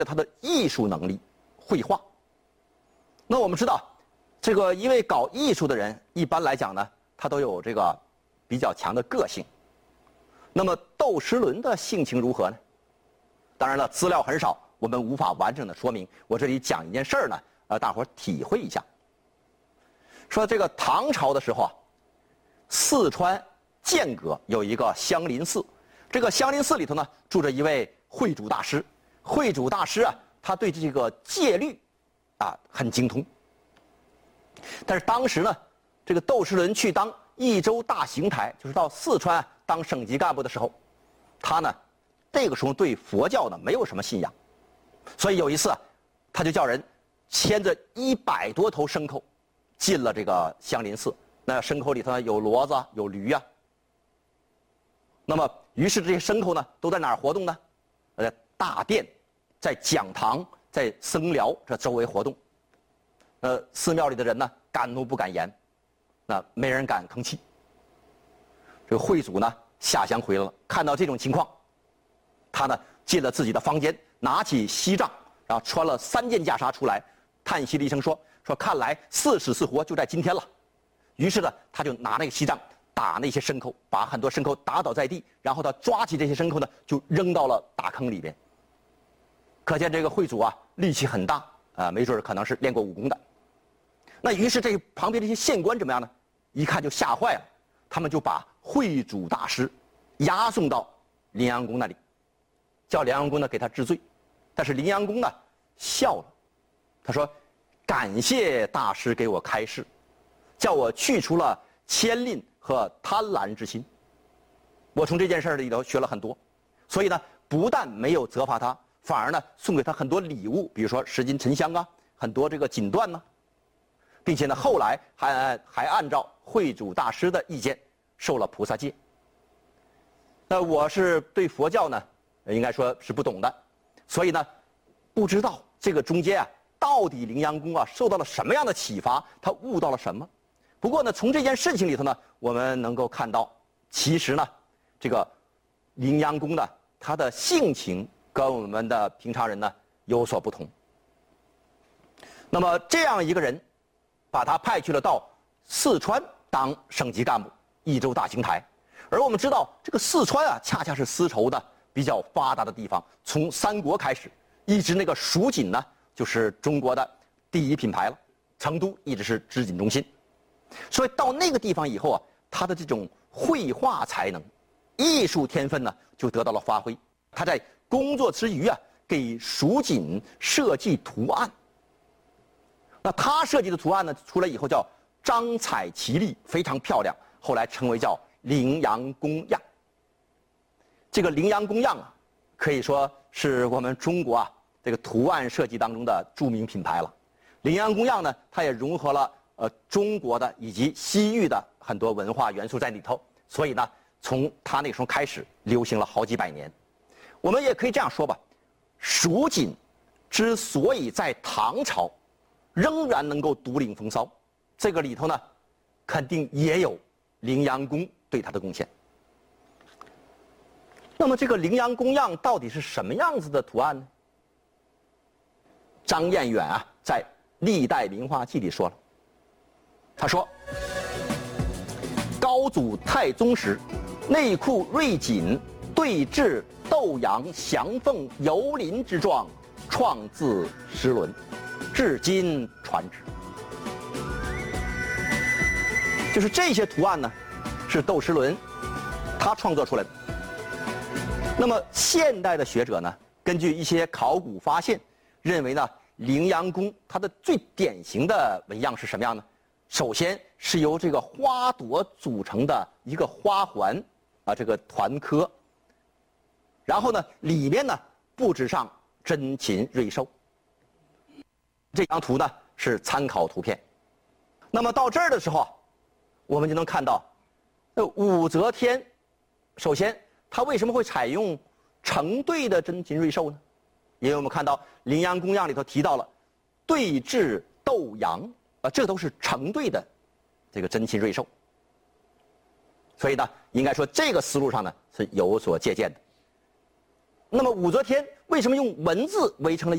他的艺术能力，绘画。那我们知道，这个一位搞艺术的人，一般来讲呢，他都有这个比较强的个性。那么窦石伦的性情如何呢？当然了，资料很少，我们无法完整的说明。我这里讲一件事儿呢，大伙儿体会一下。说这个唐朝的时候啊，四川剑阁有一个香林寺，这个香林寺里头呢住着一位慧主大师。慧主大师啊，他对这个戒律很精通。但是当时呢，这个窦石伦去当益州大行台，就是到四川当省级干部的时候，他呢这个时候对佛教呢没有什么信仰，所以有一次他就叫人牵着100多头牲口进了这个香林寺。那牲口里头呢有骡子有驴啊。那么于是这些牲口呢都在哪儿活动呢？大殿，在讲堂，在僧寮这周围活动。寺庙里的人呢敢怒不敢言，那没人敢吭气。这个慧主呢下乡回来了，看到这种情况，他呢进了自己的房间，拿起锡杖，然后穿了3件袈裟出来，叹息了一声说看来4死4活就在今天了。于是呢他就拿那个锡杖打那些牲口，把很多牲口打倒在地，然后他抓起这些牲口呢就扔到了大坑里边。可见这个慧主啊力气很大没准可能是练过武功的。那于是这旁边这些县官怎么样呢？一看就吓坏了，他们就把慧主大师押送到临阳宫那里，叫临阳宫呢给他治罪。但是临阳宫呢笑了，他说感谢大师给我开示，叫我去除了牵吝和贪婪之心。我从这件事里头学了很多，所以呢不但没有责罚他，反而呢送给他很多礼物，比如说10斤沉香啊，很多这个锦缎呢，并且呢后来还按照慧主大师的意见受了菩萨戒。那我是对佛教呢应该说是不懂的，所以呢不知道这个中间到底临阳宫受到了什么样的启发，他悟到了什么。不过呢从这件事情里头呢，我们能够看到，其实呢这个临阳宫呢他的性情跟我们的平常人呢有所不同。那么这样一个人，把他派去了到四川当省级干部，益州大行台。而我们知道这个四川恰恰是丝绸的比较发达的地方，从三国开始一直那个蜀锦呢就是中国的第1品牌了，成都一直是织锦中心。所以到那个地方以后他的这种绘画才能、艺术天分呢就得到了发挥。他在工作之余给蜀锦设计图案。那他设计的图案呢出来以后叫张彩奇丽，非常漂亮，后来称为叫临阳宫样。这个临阳宫样可以说是我们中国这个图案设计当中的著名品牌了。临阳宫样呢它也融合了中国的以及西域的很多文化元素在里头，所以呢从他那个时候开始流行了好几百年。我们也可以这样说吧，蜀锦之所以在唐朝仍然能够独领风骚，这个里头呢肯定也有临阳宫对它的贡献。那么这个临阳宫样到底是什么样子的图案呢？张彦远在《历代名画记》里说了，他说高祖太宗时，内库瑞锦对峙斗阳祥凤游麟之状，创自石伦，至今传之。就是这些图案呢是窦石伦他创作出来的。那么现代的学者呢根据一些考古发现认为呢，临阳宫它的最典型的纹样是什么样呢？首先是由这个花朵组成的一个花环这个团科，然后呢里面呢布置上珍禽瑞兽。这张图呢是参考图片。那么到这儿的时候我们就能看到武则天首先他为什么会采用成对的珍禽瑞兽呢？因为我们看到临阳宫样里头提到了对峙斗阳这都是成对的这个珍禽瑞兽。所以呢应该说这个思路上呢是有所借鉴的。那么武则天为什么用文字围成了